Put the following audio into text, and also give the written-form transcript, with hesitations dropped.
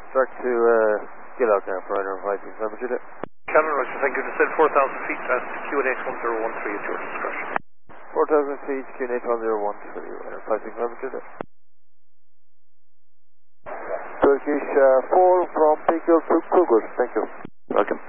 Direct to Gillock now for radar advising. Remember to do it. Cameron Roger, thank you. Descend 4,000 feet at QNH 1013 at your discretion. 4,000 feet, QNH 1013, radar advising. Remember to do it. Turkish 4 from Pickle to Cougar. Thank you. Welcome.